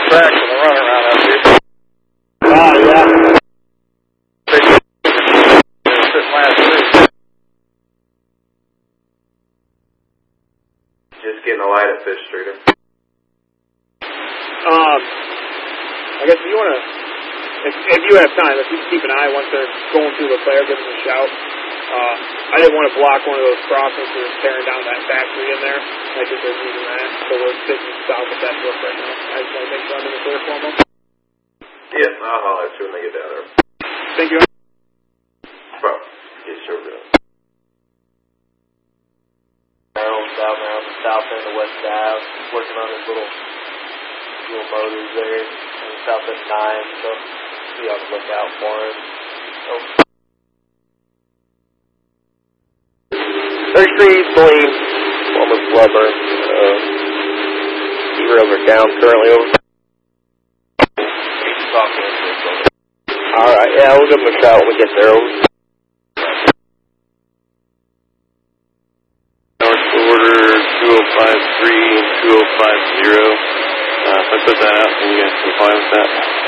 track for the runaround out here. Yeah. Sitting last week. Just getting a light at Fish Street. I guess if you want to, if you have time, if you keep an eye once they're going through LeClaire, give them a shout. I didn't want to block one of those crossings that are tearing down that factory in there. I think they're using that, so we're sitting south of that brook right now. I just want to make sure I'm in the clear for them. Yes, I'll holler at you when they get down there. Thank you. Bro, yes, sure will. Down there on the south end of West Ave, working on his little motors there on the south end 9, so be on the lookout for him. So. 3rd Street, Blaine, almost Weber. T-rails are down currently over. Alright, yeah, we'll give him a shot when we get there. North order 2053 and 2050. If I put that out, can you guys comply with that?